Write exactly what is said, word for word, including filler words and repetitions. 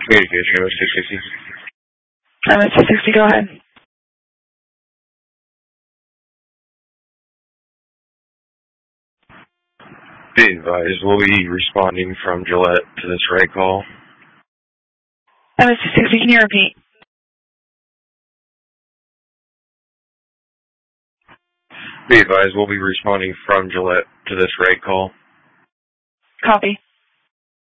Communication, M S two sixty. M S two sixty, go ahead. Be advised, we'll be responding from Gillette to this right call. M S two sixty, can you repeat? Be advised, we'll be responding from Gillette to this right call. Copy.